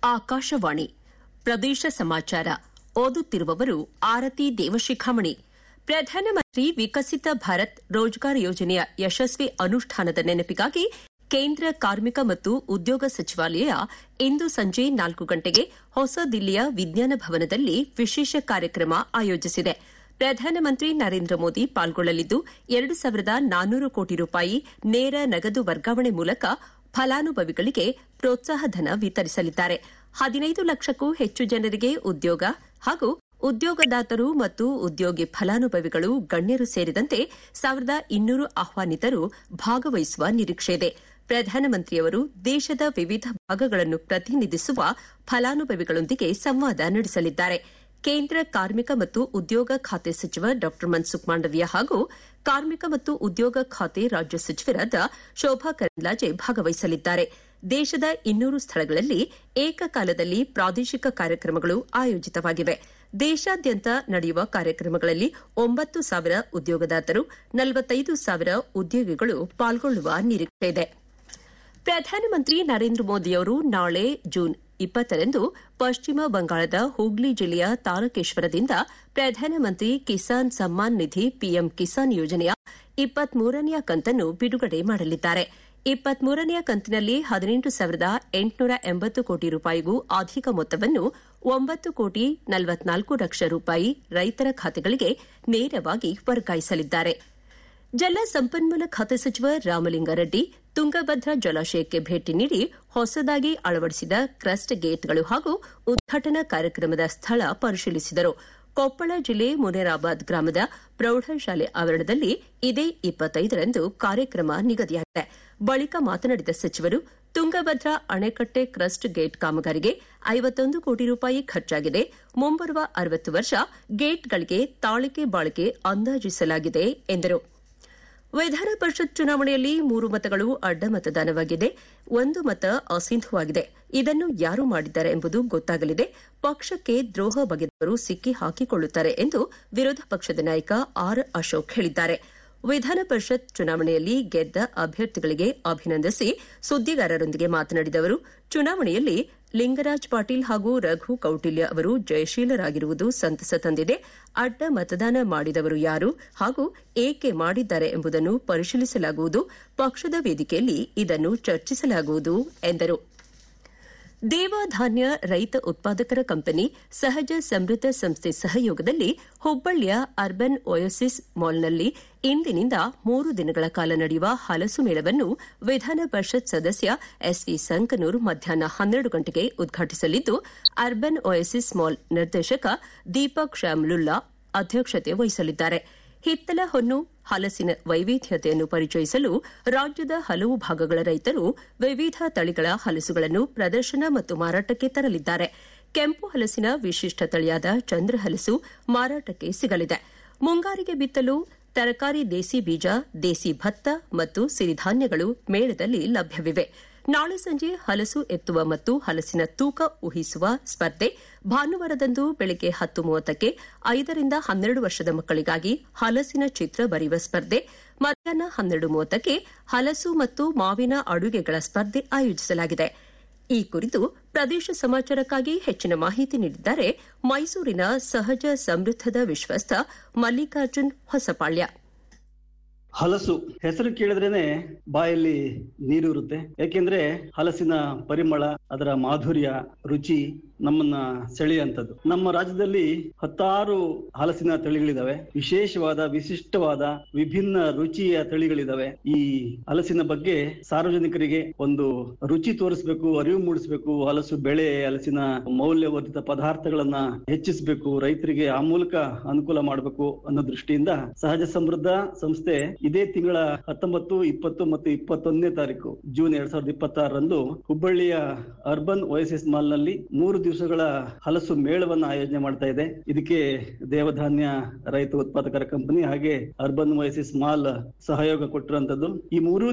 ಆಕಾಶವಾಣಿ ಪ್ರದೇಶ ಸಮಾಚಾರ ಓದುತ್ತಿರುವವರು ಆರತಿ ದೇವಶಿಖಾಮಣಿ. ಪ್ರಧಾನಮಂತ್ರಿ ವಿಕಸಿತ ಭಾರತ್ ರೋಜ್ಗಾರ್ ಯೋಜನೆಯ ಯಶಸ್ವಿ ಅನುಷ್ಠಾನದ ನೆನಪಿಗಾಗಿ ಕೇಂದ್ರ ಕಾರ್ಮಿಕ ಮತ್ತು ಉದ್ಯೋಗ ಸಚಿವಾಲಯ ಇಂದು ಸಂಜೆ 4 ಗಂಟೆಗೆ ಹೊಸ ದಿಲ್ಲಿಯ ವಿಜ್ಞಾನ ಭವನದಲ್ಲಿ ವಿಶೇಷ ಕಾರ್ಯಕ್ರಮ ಆಯೋಜಿಸಿದೆ. ಪ್ರಧಾನಮಂತ್ರಿ ನರೇಂದ್ರ ಮೋದಿ ಪಾಲ್ಗೊಳ್ಳಲಿದ್ದು 2,400 ಕೋಟಿ ರೂಪಾಯಿ ನೇರ ನಗದು ವರ್ಗಾವಣೆ ಮೂಲಕ ಫಲಾನುಭವಿಗಳಿಗೆ ಪ್ರೋತ್ಸಾಹಧನ ವಿತರಿಸಲಿದ್ದಾರೆ. 15 ಲಕ್ಷಕ್ಕೂ ಹೆಚ್ಚು ಜನರಿಗೆ ಉದ್ಯೋಗ ಹಾಗೂ ಉದ್ಯೋಗದಾತರು ಮತ್ತು ಉದ್ಯೋಗಿ ಫಲಾನುಭವಿಗಳು ಗಣ್ಯರು ಸೇರಿದಂತೆ 1,200 ಆಹ್ವಾನಿತರು ಭಾಗವಹಿಸುವ ನಿರೀಕ್ಷೆಯಿದೆ. ಪ್ರಧಾನಮಂತ್ರಿಯವರು ದೇಶದ ವಿವಿಧ ಭಾಗಗಳನ್ನು ಪ್ರತಿನಿಧಿಸುವ ಫಲಾನುಭವಿಗಳೊಂದಿಗೆ ಸಂವಾದ ನಡೆಸಲಿದ್ದಾರೆ. ಕೇಂದ್ರ ಕಾರ್ಮಿಕ ಮತ್ತು ಉದ್ಯೋಗ ಖಾತೆ ಸಚಿವ ಡಾ ಮನ್ಸುಖ್ ಮಾಂಡವೀಯ ಹಾಗೂ ಕಾರ್ಮಿಕ ಮತ್ತು ಉದ್ಯೋಗ ಖಾತೆ ರಾಜ್ಯ ಸಚಿವರಾದ ಶೋಭಾ ಕರಂದ್ಲಾಜೆ ಭಾಗವಹಿಸಲಿದ್ದಾರೆ. ದೇಶದ 200 ಸ್ಥಳಗಳಲ್ಲಿ ಏಕಕಾಲದಲ್ಲಿ ಪ್ರಾದೇಶಿಕ ಕಾರ್ಯಕ್ರಮಗಳು ಆಯೋಜಿತವಾಗಿವೆ. ದೇಶಾದ್ಯಂತ ನಡೆಯುವ ಕಾರ್ಯಕ್ರಮಗಳಲ್ಲಿ 9,000 ಉದ್ಯೋಗದಾತರು, 45,000 ಉದ್ಯೋಗಿಗಳು ಪಾಲ್ಗೊಳ್ಳುವ ನಿರೀಕ್ಷೆಯಿದೆ. ಪ್ರಧಾನಮಂತ್ರಿ ನರೇಂದ್ರ ಮೋದಿಯವರು ನಾಳೆ ಜೂನ್ 20ರಂದು ಪಶ್ಚಿಮ ಬಂಗಾಳದ ಹೂಗ್ಲಿ ಜಿಲ್ಲೆಯ ತಾರಕೇಶ್ವರದಿಂದ ಪ್ರಧಾನಮಂತ್ರಿ ಕಿಸಾನ್ ಸಮ್ಮಾನ್ ನಿಧಿ ಪಿಎಂ ಕಿಸಾನ್ ಯೋಜನೆಯ 23ನೇ ಕಂತನ್ನು ಬಿಡುಗಡೆ ಮಾಡಲಿದ್ದಾರೆ. 23ನೇ ಕಂತಿನಲ್ಲಿ 18,880 ಕೋಟಿ ರೂಪಾಯಿಗೂ ಅಧಿಕ ಮೊತ್ತವನ್ನು 9,44 ಲಕ್ಷ ರೂಪಾಯಿ ರೈತರ ಖಾತೆಗಳಿಗೆ ನೇರವಾಗಿ ವರ್ಗಾಯಿಸಲಿದ್ದಾರೆ. ಜಲ ಸಂಪನ್ಮೂಲ ಖಾತೆ ಸಚಿವ ರಾಮಲಿಂಗಾರೆಡ್ಡಿ ತುಂಗಭದ್ರಾ ಜಲಾಶಯಕ್ಕೆ ಭೇಟಿ ನೀಡಿ ಹೊಸದಾಗಿ ಅಳವಡಿಸಿದ ಕ್ರಸ್ಟ್ ಗೇಟ್ಗಳು ಹಾಗೂ ಉದ್ಘಾಟನಾ ಕಾರ್ಯಕ್ರಮದ ಸ್ಥಳ ಪರಿಶೀಲಿಸಿದರು. ಕೊಪ್ಪಳ ಜಿಲ್ಲೆ ಮುನೇರಾಬಾದ್ ಗ್ರಾಮದ ಪ್ರೌಢಶಾಲೆ ಆವರಣದಲ್ಲಿ ಇದೇ 25ರಂದು ಕಾರ್ಯಕ್ರಮ ನಿಗದಿಯಾಗಿದೆ. ಬಳಿಕ ಮಾತನಾಡಿದ ಸಚಿವರು, ತುಂಗಭದ್ರಾ ಅಣೆಕಟ್ಟೆ ಕ್ರಸ್ಟ್ ಗೇಟ್ ಕಾಮಗಾರಿಗೆ 51 ಕೋಟಿ ರೂಪಾಯಿ ಖರ್ಚಾಗಿದೆ. ಮುಂಬರುವ 60 ವರ್ಷ ಗೇಟ್ಗಳಿಗೆ ತಾಳಿಕೆ ಬಾಳಿಕೆ ಅಂದಾಜಿಸಲಾಗಿದೆ ಎಂದರು. ವಿಧಾನ ಪರಿಷತ್ ಚುನಾವಣೆಯಲ್ಲಿ 3 ಮತಗಳು ಅಡ್ಡ ಮತದಾನವಾಗಿದೆ. 1 ಮತ ಅಸಿಂಧುವಾಗಿದೆ. ಇದನ್ನು ಯಾರು ಮಾಡಿದ್ದಾರೆ ಎಂಬುದು ಗೊತ್ತಾಗಲಿದೆ. ಪಕ್ಷಕ್ಕೆ ದ್ರೋಹ ಬಗೆದವರು ಸಿಕ್ಕಿ ಹಾಕಿಕೊಳ್ಳುತ್ತಾರೆ ಎಂದು ವಿರೋಧ ಪಕ್ಷದ ನಾಯಕ ಆರ್ ಅಶೋಕ್ ಹೇಳಿದ್ದಾರೆ. ವಿಧಾನ ಪರಿಷತ್ ಚುನಾವಣೆಯಲ್ಲಿ ಗೆದ್ದ ಅಭ್ಯರ್ಥಿಗಳಿಗೆ ಅಭಿನಂದಿಸಿ ಸುದ್ದಿಗಾರರೊಂದಿಗೆ ಮಾತನಾಡಿದ ಅವರು, ಚುನಾವಣೆಯಲ್ಲಿ ಲಿಂಗರಾಜ್ ಪಾಟೀಲ್ ಹಾಗೂ ರಘು ಕೌಟಿಲ್ಯ ಅವರು ಜಯಶೀಲರಾಗಿರುವುದು ಸಂತಸ ತಂದಿದೆ. ಅಡ್ಡ ಮತದಾನ ಮಾಡಿದವರು ಯಾರು ಹಾಗೂ ಏಕೆ ಮಾಡಿದ್ದಾರೆ ಎಂಬುದನ್ನು ಪರಿಶೀಲಿಸಲಾಗುವುದು. ಪಕ್ಷದ ವೇದಿಕೆಯಲ್ಲಿ ಇದನ್ನು ಚರ್ಚಿಸಲಾಗುವುದು ಎಂದರು. ದೇವಧಾನ್ಯ ರೈತ ಉತ್ಪಾದಕರ ಕಂಪನಿ ಸಹಜ ಸಮೃದ್ಧ ಸಂಸ್ಥೆ ಸಹಯೋಗದಲ್ಲಿ ಹುಬ್ಬಳ್ಳಿಯ ಅರ್ಬನ್ ಒಯಸಿಸ್ ಮಾಲ್ನಲ್ಲಿ ಇಂದಿನಿಂದ 3 ದಿನಗಳ ಕಾಲ ನಡೆಯುವ ಹಲಸು ಮೇಳವನ್ನು ವಿಧಾನ ಪರಿಷತ್ ಸದಸ್ಯ ಎಸ್ವಿ ಸಂಕನೂರ್ ಮಧ್ಯಾಹ್ನ 12 ಗಂಟೆಗೆ ಉದ್ಘಾಟಿಸಲಿದ್ದು, ಅರ್ಬನ್ ಒಯಸಿಸ್ ಮಾಲ್ ನಿರ್ದೇಶಕ ದೀಪಕ್ ಶ್ಯಾಮ್ಲುಲ್ಲಾ ಅಧ್ಯಕ್ಷತೆ ವಹಿಸಲಿದ್ದಾರೆ. ಹಿತ್ತಲ ಹೊನ್ನು ಹಲಸಿನ ವೈವಿಧ್ಯತೆಯನ್ನು ಪರಿಚಯಿಸಲು ರಾಜ್ಯದ ಹಲವು ಭಾಗಗಳ ರೈತರು ವಿವಿಧ ತಳಿಗಳ ಹಲಸುಗಳನ್ನು ಪ್ರದರ್ಶನ ಮತ್ತು ಮಾರಾಟಕ್ಕೆ ತರಲಿದ್ದಾರೆ. ಕೆಂಪು ಹಲಸಿನ ವಿಶಿಷ್ಟ ತಳಿಯಾದ ಚಂದ್ರ ಹಲಸು ಮಾರಾಟಕ್ಕೆ ಸಿಗಲಿದೆ. ಮುಂಗಾರಿಗೆ ಬಿತ್ತಲು ತರಕಾರಿ ದೇಸಿ ಬೀಜ, ದೇಸಿ ಭತ್ತ ಮತ್ತು ಸಿರಿಧಾನ್ಯಗಳು ಮೇಳದಲ್ಲಿ ಲಭ್ಯವಿವೆ. ನಾಳೆ ಸಂಜೆ ಹಲಸು ಎತ್ತುವ ಮತ್ತು ಹಲಸಿನ ತೂಕ ಊಹಿಸುವ ಸ್ಪರ್ಧೆ, ಭಾನುವಾರದಂದು ಬೆಳಗ್ಗೆ 10:30ಕ್ಕೆ 5 ರಿಂದ 12 ವರ್ಷದ ಮಕ್ಕಳಿಗಾಗಿ ಹಲಸಿನ ಚಿತ್ರ ಬರೆಯುವ ಸ್ಪರ್ಧೆ, ಮಧ್ಯಾಹ್ನ 12:30ಕ್ಕೆ ಹಲಸು ಮತ್ತು ಮಾವಿನ ಅಡುಗೆಗಳ ಸ್ಪರ್ಧೆ ಆಯೋಜಿಸಲಾಗಿದೆ. ಈ ಕುರಿತು ಪ್ರದೇಶ ಸಮಾಚಾರಕ್ಕಾಗಿ ಹೆಚ್ಚಿನ ಮಾಹಿತಿ ನೀಡಿದ್ದಾರೆ ಮೈಸೂರಿನ ಸಹಜ ಸಮೃದ್ಧದ ವಿಶ್ವಸ್ತ ಮಲ್ಲಿಕಾರ್ಜುನ್ ಹೊಸಪಾಳ್ಯ. ಹಲಸು ಹೆಸರು ಕೇಳಿದ್ರೇನೆ ಬಾಯಲ್ಲಿ ನೀರು ಇರುತ್ತೆ. ಯಾಕೆಂದ್ರೆ ಹಲಸಿನ ಪರಿಮಳ, ಅದರ ಮಾಧುರ್ಯ, ರುಚಿ ನಮ್ಮನ್ನ ಸೆಳೆಯುವಂಥದ್ದು. ನಮ್ಮ ರಾಜ್ಯದಲ್ಲಿ 10 ಹಲಸಿನ ತಳಿಗಳಿದಾವೆ. ವಿಶೇಷವಾದ, ವಿಶಿಷ್ಟವಾದ, ವಿಭಿನ್ನ ರುಚಿಯ ತಳಿಗಳಿದಾವೆ. ಈ ಹಲಸಿನ ಬಗ್ಗೆ ಸಾರ್ವಜನಿಕರಿಗೆ ಒಂದು ರುಚಿ ತೋರಿಸಬೇಕು, ಅರಿವು ಮೂಡಿಸಬೇಕು. ಹಲಸು ಬೆಳೆ, ಹಲಸಿನ ಮೌಲ್ಯವರ್ಧಿತ ಪದಾರ್ಥಗಳನ್ನ ಹೆಚ್ಚಿಸಬೇಕು, ರೈತರಿಗೆ ಆ ಮೂಲಕ ಅನುಕೂಲ ಮಾಡಬೇಕು ಅನ್ನೋ ದೃಷ್ಟಿಯಿಂದ ಸಹಜ ಸಮೃದ್ಧ ಸಂಸ್ಥೆ ಇದೇ ತಿಂಗಳ 19, 20 ಮತ್ತು 21ನೇ ತಾರೀಕು ಜೂನ್ 2026ರಂದು ಹುಬ್ಬಳ್ಳಿಯ ಅರ್ಬನ್ ಒಯಸಿಸ್ ಮಾಲ್ ನಲ್ಲಿ 3 ದಿವಸಗಳ ಹಲಸು ಮೇಳವನ್ನು ಆಯೋಜನೆ ಮಾಡ್ತಾ ಇದೆ. ಇದಕ್ಕೆ ದೇವಧಾನ್ಯ ರೈತ ಉತ್ಪಾದಕರ ಕಂಪನಿ ಹಾಗೆ ಅರ್ಬನ್ ಒಯಸಿಸ್ ಮಾಲ್ ಸಹಯೋಗ ಕೊಟ್ಟಿರುವಂತದ್ದು. ಈ 3